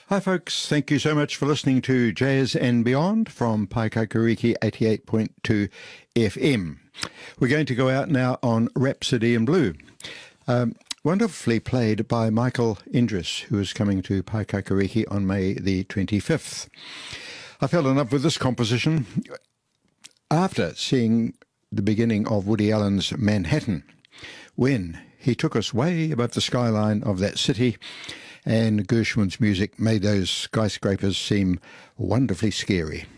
Hi folks, thank you so much for listening to Jazz and Beyond from Paikakariki 88.2 FM. We're going to go out now on Rhapsody in Blue, wonderfully played by Michael Indris, who is coming to Paikakariki on May the 25th. I fell in love with this composition after seeing the beginning of Woody Allen's Manhattan, when he took us way above the skyline of that city, and Gershwin's music made those skyscrapers seem wonderfully scary.